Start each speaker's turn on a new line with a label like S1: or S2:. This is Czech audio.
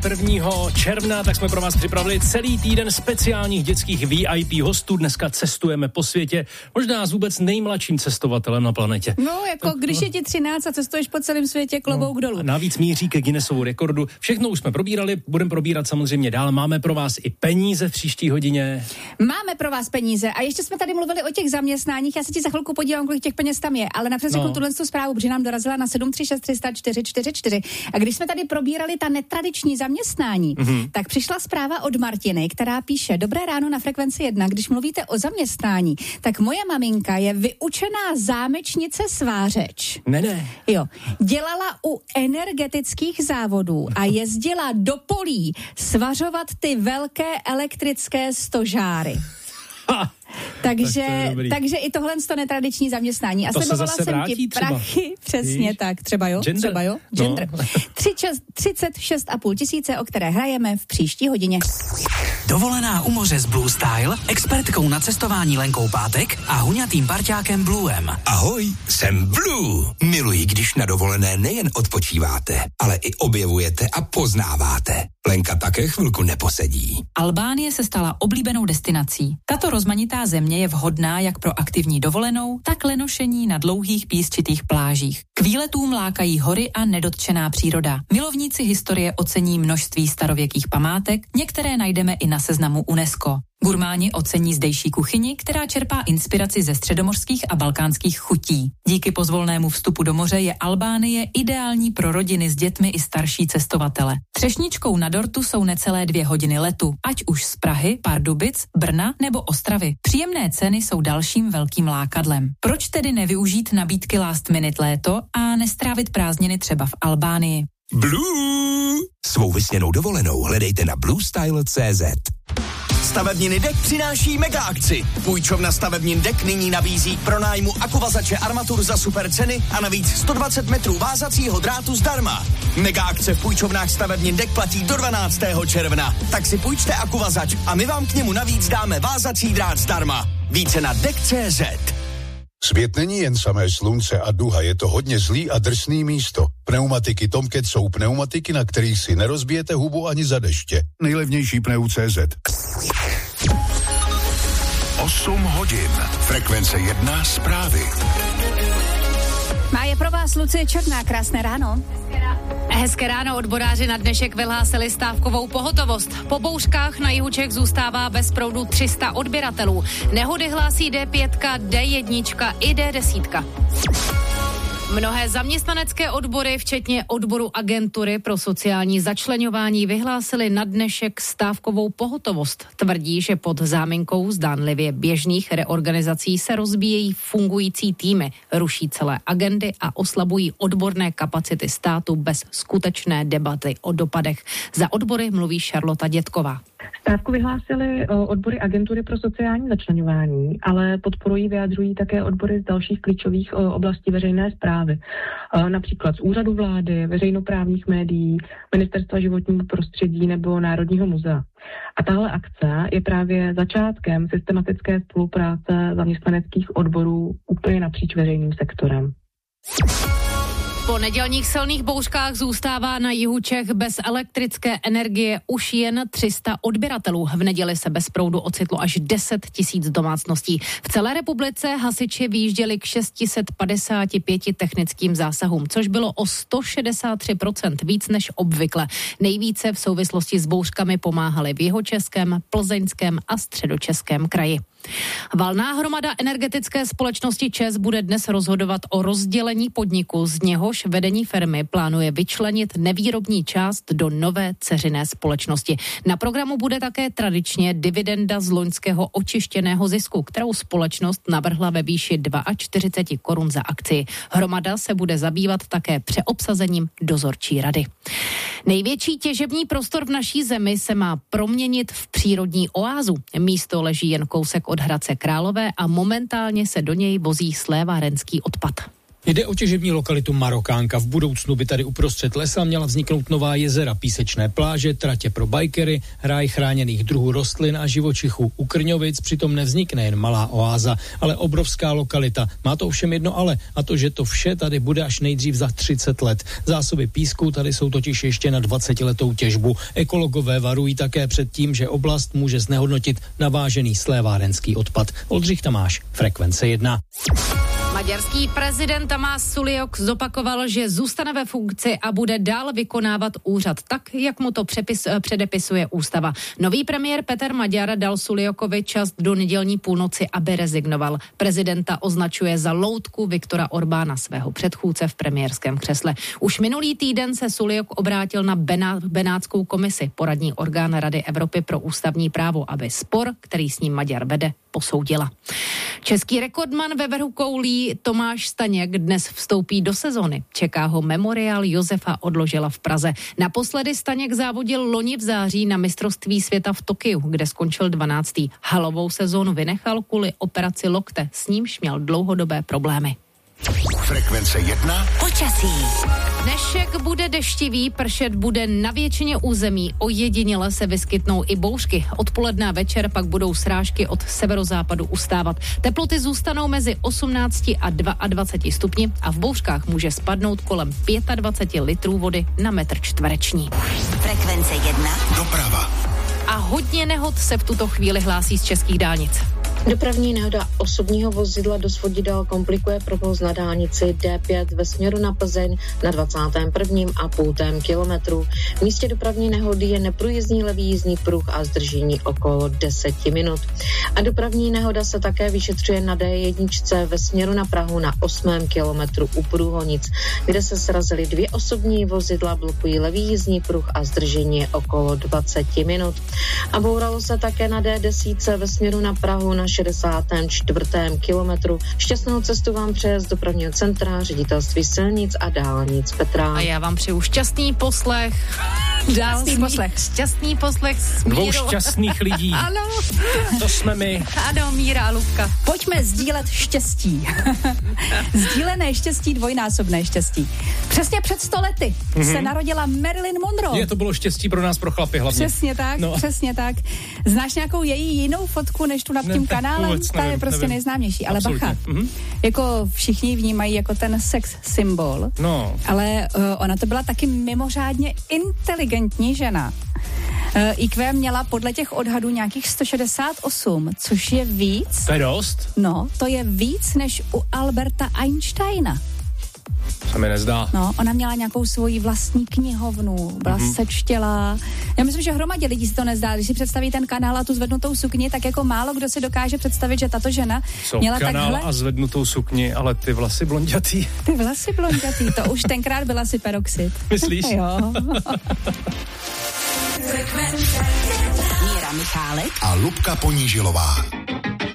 S1: 1. června, tak jsme pro vás připravili celý týden speciálních dětských VIP hostů. Dneska cestujeme po světě, možná s vůbec nejmladším cestovatelem na planetě.
S2: No, jako když je ti 13 a cestuješ po celém světě, klobouk dolů.
S1: Navíc míří ke Guinnessovu rekordu. Všechno už jsme probírali, budeme probírat samozřejmě dál. Máme pro vás i peníze v příští hodině.
S2: Máme pro vás peníze a ještě jsme tady mluvili o těch zaměstnáních. Já se ti za chvilku podívám, kolik těch peněz tam je, ale napřed řeknu tuhle zprávu, protože nám dorazila na 736 300 444. A když jsme tady probírali ta netradiční zaměstnání, tak přišla zpráva od Martiny, která píše: Dobré ráno na Frekvenci 1. Když mluvíte o zaměstnání, tak moje maminka je vyučená zámečnice svářeč.
S1: Ne.
S2: Jo. Dělala u energetických závodů a jezdila do polí svařovat ty velké elektrické stožáry. Takže i tohle je to netradiční zaměstnání. A slibovala jsem ti prachy. Přesně tak. Třeba jo. Gender. 36,5 tisíce, o které hrajeme v příští hodině.
S3: Dovolená u moře s Blue Style, expertkou na cestování Lenkou Pátek a huňatým parťákem Bluem.
S4: Ahoj, jsem Blue. Miluji, když na dovolené nejen odpočíváte, ale i objevujete a poznáváte. Lenka také chvilku neposedí.
S5: Albánie se stala oblíbenou destinací. Tato rozmanitá země je vhodná jak pro aktivní dovolenou, tak lenošení na dlouhých písčitých plážích. K výletům lákají hory a nedotčená příroda. Milovníci historie ocení množství starověkých památek, některé najdeme i na seznamu UNESCO. Gurmáni ocení zdejší kuchyni, která čerpá inspiraci ze středomořských a balkánských chutí. Díky pozvolnému vstupu do moře je Albánie ideální pro rodiny s dětmi i starší cestovatele. Třešničkou na dortu jsou necelé 2 hodiny letu, ať už z Prahy, Pardubic, Brna nebo Ostravy. Příjemné ceny jsou dalším velkým lákadlem. Proč tedy nevyužít nabídky last minute léto a nestrávit prázdniny třeba v Albánii?
S4: Blue! Svou vysněnou dovolenou hledejte na bluestyle.cz.
S6: Stavebniny DEK přináší mega akci. Půjčovna Stavebnin DEK nyní nabízí k pronájmu akuvazače armatur za super ceny a navíc 120 metrů vázacího drátu zdarma. Mega akce v půjčovnách Stavebnin DEK platí do 12. června. Tak si půjčte akuvazač a my vám k němu navíc dáme vázací drát zdarma. Více na DEK.cz.
S7: Svět není jen samé slunce a duha, je to hodně zlý a drsný místo. Pneumatiky Tomcat jsou pneumatiky, na kterých si nerozbijete hubu ani za deště. Nejlevnější Pneu.cz.
S8: 8 hodin. Frekvence 1 zprávy.
S2: Má je pro vás Lucie Černá. Krásné ráno.
S9: Hezké ráno. Odboráři na dnešek vyhlásili stávkovou pohotovost. Po bouřkách na jihu Čech zůstává bez proudu 300 odběratelů. Nehody hlásí D5, D1 i D10. Mnohé zaměstnanecké odbory, včetně odboru agentury pro sociální začleňování, vyhlásili na dnešek stávkovou pohotovost. Tvrdí, že pod záminkou zdánlivě běžných reorganizací se rozbíjejí fungující týmy, ruší celé agendy a oslabují odborné kapacity státu bez skutečné debaty o dopadech. Za odbory mluví Charlotte Dětková.
S10: Stávku vyhlásily odbory agentury pro sociální začleňování, ale podporují, vyjadřují také odbory z dalších klíčových oblastí veřejné správy. Například z úřadu vlády, veřejnoprávních médií, ministerstva životního prostředí nebo Národního muzea. A tahle akce je právě začátkem systematické spolupráce zaměstnaneckých odborů úplně napříč veřejným sektorem.
S9: Po nedělních silných bouřkách zůstává na jihu Čech bez elektrické energie už jen 300 odběratelů. V neděli se bez proudu ocitlo až 10 000 domácností. V celé republice hasiči vyjížděli k 655 technickým zásahům, což bylo o 163% víc než obvykle. Nejvíce v souvislosti s bouřkami pomáhali v Jihočeském, Plzeňském a Středočeském kraji. Valná hromada energetické společnosti ČEZ bude dnes rozhodovat o rozdělení podniku, z něhož vedení firmy plánuje vyčlenit nevýrobní část do nové dceřiné společnosti. Na programu bude také tradičně dividenda z loňského očištěného zisku, kterou společnost navrhla ve výši 42 korun za akci. Hromada se bude zabývat také přeobsazením dozorčí rady. Největší těžební prostor v naší zemi se má proměnit v přírodní oázu. Místo leží jen kousek od Hradce Králové a momentálně se do něj vozí slévárenský odpad.
S11: Jde o těžební lokalitu Marokánka. V budoucnu by tady uprostřed lesa měla vzniknout nová jezera, písečné pláže, tratě pro bajkery, ráj chráněných druhů rostlin a živočichů. U Krňovic přitom nevznikne jen malá oáza, ale obrovská lokalita. Má to ovšem jedno ale, a to, že to vše tady bude až nejdřív za 30 let. Zásoby písku tady jsou totiž ještě na 20letou těžbu. Ekologové varují také před tím, že oblast může znehodnotit navážený slévárenský odpad. Oldřich Tamáš, Frekvence 1.
S9: Maďarský prezident Tamás Suliok zopakoval, že zůstane ve funkci a bude dál vykonávat úřad tak, jak mu to předepisuje ústava. Nový premiér Peter Maďar dal Suliokovi čas do nedělní půlnoci, aby rezignoval. Prezidenta označuje za loutku Viktora Orbána, svého předchůdce v premiérském křesle. Už minulý týden se Suliok obrátil na Benátskou komisi, poradní orgán Rady Evropy pro ústavní právo, aby spor, který s ním Maďar vede, posoudila. Český rekordman ve vrhu koulí Tomáš Staněk dnes vstoupí do sezony. Čeká ho memoriál Josefa Odložila v Praze. Naposledy Staněk závodil loni v září na mistrovství světa v Tokiu, kde skončil 12. Halovou sezónu vynechal kvůli operaci lokte, s nímž měl dlouhodobé problémy.
S8: Frekvence 1.
S9: Počasí. Dnešek bude deštivý, pršet bude na většině území. Ojediněle se vyskytnou i bouřky. Odpoledne a večer pak budou srážky od severozápadu ustávat. Teploty zůstanou mezi 18 a 22 stupni a v bouřkách může spadnout kolem 25 litrů vody na metr čtvereční.
S12: Frekvence 1.
S8: Doprava.
S9: A hodně nehod se v tuto chvíli hlásí z českých dálnic.
S13: Dopravní nehoda osobního vozidla do svodidel komplikuje provoz na dálnici D5 ve směru na Plzeň na 21,5 kilometru. V místě dopravní nehody je neprůjezdný levý jízdní pruh a zdržení okolo 10 minut. A dopravní nehoda se také vyšetřuje na D1 ve směru na Prahu na 8. kilometru u Průhonic, kde se srazily 2 osobní vozidla, blokují levý jízdní pruh a zdržení je okolo 20 minut. A bouralo se také na D10 ve směru na Prahu na 64. kilometru. Šťastnou cestu vám přeje z dopravního centra Ředitelství silnic a dálnic Petra.
S9: A já vám přeju šťastný poslech. Šťastný poslech s Mírou.
S1: 2 šťastných lidí.
S9: Ano.
S1: To jsme my.
S9: Ano, Míra a Lubka.
S2: Pojďme sdílet štěstí. Sdílené štěstí, dvojnásobné štěstí. Přesně před 100 lety se narodila Marilyn Monroe.
S1: To bylo štěstí pro nás, pro chlapy hlavně.
S2: Přesně tak, přesně tak. Znáš nějakou její jinou fotku, než tu nad tím kanálem? Ta je prostě nejznámější. Ale
S1: absolutně.
S2: bacha, jako všichni vnímají jako ten sex symbol.
S1: No.
S2: Ale ona to byla taky mimořádně inteligentní žena. IQ měla podle těch odhadů nějakých 168, což je víc.
S1: To je dost?
S2: No, to je víc než u Alberta Einsteina.
S1: To mi nezdá.
S2: No, ona měla nějakou svoji vlastní knihovnu, byla sečtělá. Já myslím, že hromadě lidí si to nezdá. Když si představí ten kanál a tu zvednutou sukni, tak jako málo kdo si dokáže představit, že tato žena měla
S1: kanál
S2: takhle...
S1: a zvednutou sukni, ale ty vlasy blondětý.
S2: Ty vlasy blondětý, to už tenkrát byl asi peroxid.
S1: Myslíš?
S2: Jo.
S12: Míra Michálek
S8: a Lubka Ponížilová.